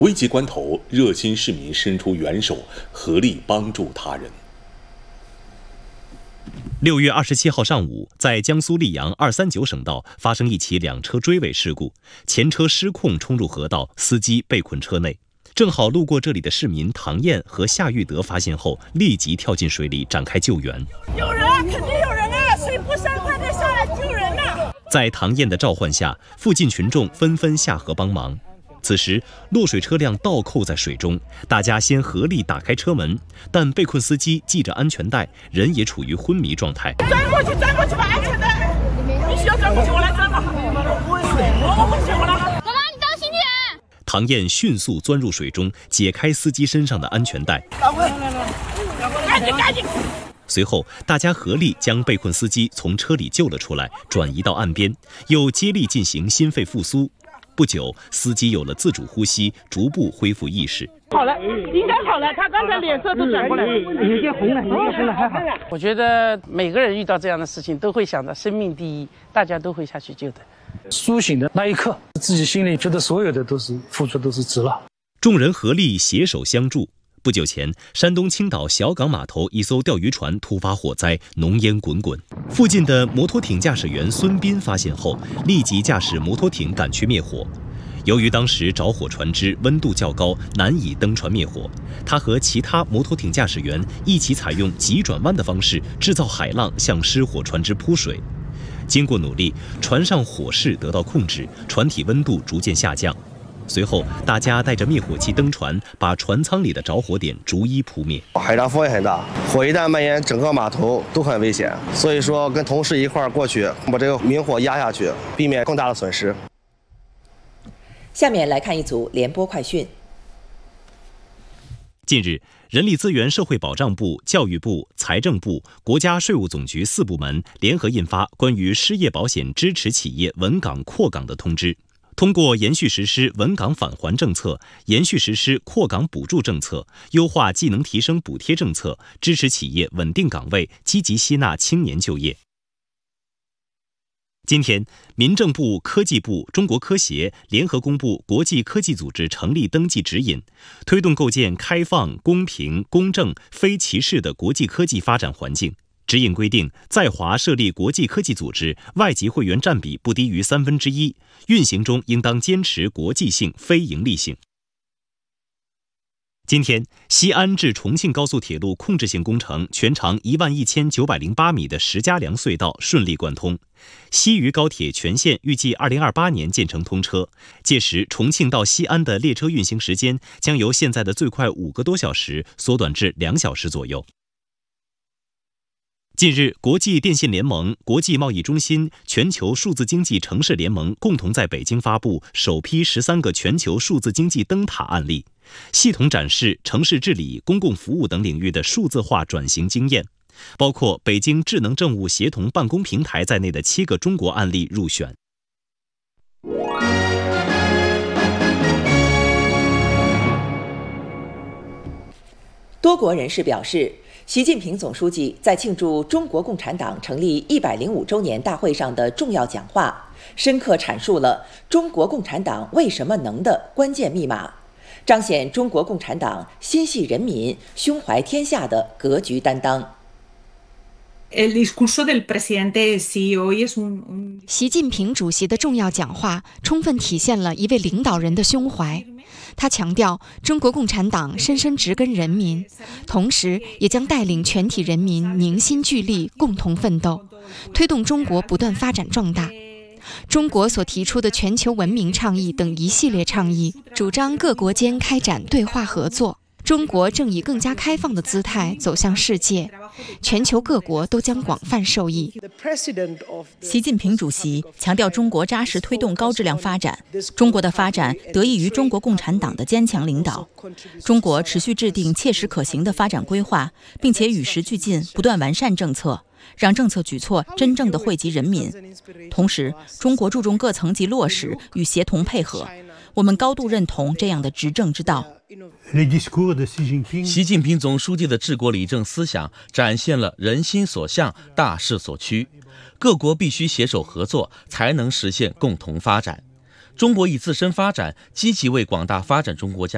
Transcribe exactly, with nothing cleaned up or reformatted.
危急关头，热心市民伸出援手，合力帮助他人。 六月二十七号上午，在江苏溧阳二三九省道发生一起两车追尾事故，前车失控冲入河道，司机被困车内。正好路过这里的市民唐燕和夏玉德发现后，立即跳进水里展开救援。 有人，肯定有人啊！水不深，快点下来救人呐！ 在唐燕的召唤下，附近群众纷纷下河帮忙。此时，落水车辆倒扣在水中，大家先合力打开车门，但被困司机系着安全带，人也处于昏迷状态。 钻过去，钻过去，把安全带！你需要钻过去，我来钻吧。我会水，我会水，我来。 妈妈，你当心点！ 唐燕迅速钻入水中，解开司机身上的安全带。 赶快，来来，赶紧，赶紧！ 随后，大家合力将被困司机从车里救了出来，转移到岸边，又接力进行心肺复苏。不久，司机有了自主呼吸，逐步恢复意识。 好了，应该好了。他刚才脸色都转过来了， 有些红了，有些红了，还好。 我觉得每个人遇到这样的事情，都会想到生命第一，大家都会下去救的。 苏醒的那一刻，自己心里觉得所有的都是付出都是值了。 众人合力携手相助。不久前，山东青岛小港码头一艘钓鱼船突发火灾，浓烟滚滚。附近的摩托艇驾驶员孙斌发现后，立即驾驶摩托艇赶去灭火。由于当时着火船只温度较高，难以登船灭火，他和其他摩托艇驾驶员一起采用急转弯的方式制造海浪，向失火船只扑水。经过努力，船上火势得到控制，船体温度逐渐下降。随后，大家带着灭火器登船，把船舱里的着火点逐一扑灭。 海上风也很大，火一旦蔓延，整个码头都很危险。所以说，跟同事一块儿过去，把这个明火压下去，避免更大的损失。 下面来看一组联播快讯。 近日，人力资源社会保障部、教育部、财政部、国家税务总局四部门联合印发关于失业保险支持企业稳岗扩岗的通知。通过延续实施稳岗返还政策，延续实施扩岗补助政策，优化技能提升补贴政策，支持企业稳定岗位，积极吸纳青年就业。今天，民政部、科技部、中国科协联合公布国际科技组织成立登记指引，推动构建开放、公平、公正、非歧视的国际科技发展环境。指引规定，在华设立国际科技组织，外籍会员占比不低于三分之一，运行中应当坚持国际性、非营利性。今天，西安至重庆高速铁路控制性工程全长一万一千九百零八米的石家梁隧道顺利贯通，西渝高铁全线预计二零二八年建成通车，届时重庆到西安的列车运行时间将由现在的最快五个多小时缩短至两小时左右。近日，国际电信联盟、国际贸易中心、全球数字经济城市联盟共同在北京发布首批十三个全球数字经济灯塔案例，系统展示城市治理、公共服务等领域的数字化转型经验，包括北京智能政务协同办公平台在内的七个中国案例入选。 多国人士表示，习近平总书记在庆祝中国共产党成立一百零五周年大会上的重要讲话，深刻阐述了中国共产党为什么能的关键密码，彰显中国共产党心系人民、胸怀天下的格局担当。 习近平主席的重要讲话充分体现了一位领导人的胸怀。他强调，中国共产党深深植根人民，同时也将带领全体人民凝心聚力，共同奋斗，推动中国不断发展壮大。中国所提出的全球文明倡议等一系列倡议，主张各国间开展对话合作。中国正以更加开放的姿态走向世界，全球各国都将广泛受益。 习近平主席强调，中国扎实推动高质量发展，中国的发展得益于中国共产党的坚强领导。中国持续制定切实可行的发展规划，并且与时俱进，不断完善政策，让政策举措真正的惠及人民。同时，中国注重各层级落实与协同配合，我们高度认同这样的执政之道。 习近平总书记的治国理政思想展现了人心所向、大势所趋，各国必须携手合作，才能实现共同发展。中国以自身发展积极为广大发展中国家